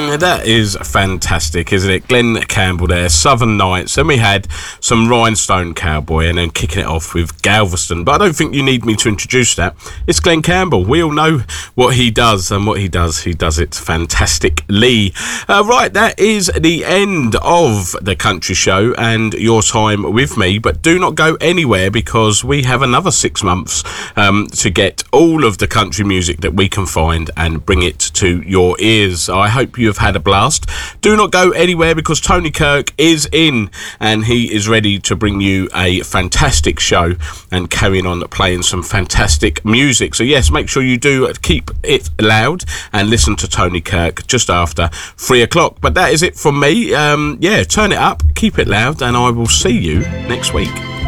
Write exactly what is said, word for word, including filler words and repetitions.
That is fantastic, isn't it? Glenn Campbell there, Southern Nights. Then we had some Rhinestone Cowboy, and then kicking it off with Galveston. But I don't think you need me to introduce that. It's Glenn Campbell. We all know what he does, and what he does, he does it fantastically. Uh, right, that is the end of the country show and your time with me. But do not go anywhere, because we have another six months um, to get all of the country music that we can find and bring it to your ears. I hope you have had a blast. Do not go anywhere, because Tony Kirk is in and he is ready to bring you a fantastic show and carrying on playing some fantastic music. So yes, make sure you do keep it loud and listen to Tony Kirk just after three o'clock. But that is it from me. Um, yeah, turn it up, keep it loud, and I will see you next week.